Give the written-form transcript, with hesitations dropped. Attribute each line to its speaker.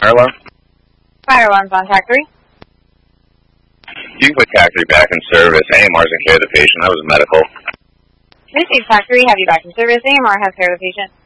Speaker 1: Fire alarm?
Speaker 2: Fire alarms on TAC 3.
Speaker 1: You can put TAC 3 back in service. AMR's in care of the patient. That was medical.
Speaker 2: Receive TAC 3, have you back in service. AMR has care of the patient.